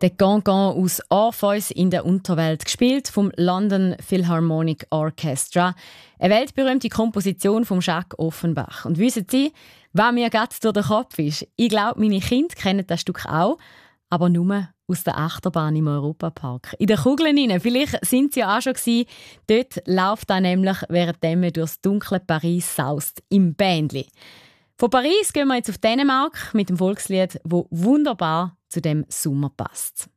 Der Cancan aus Orpheus in der Unterwelt, gespielt vom London Philharmonic Orchestra. Eine weltberühmte Komposition von Jacques Offenbach. Und wissen Sie, was mir gerade durch den Kopf ist? Ich glaube, meine Kinder kennen das Stück auch, aber nur aus der Achterbahn im Europapark. In den Kugeln hinein. Vielleicht sind Sie ja auch schon gewesen. Dort läuft er nämlich, während man durchs dunkle Paris saust, im Bändli. Von Paris gehen wir jetzt auf Dänemark mit dem Volkslied, das wunderbar zu dem Sommer passt.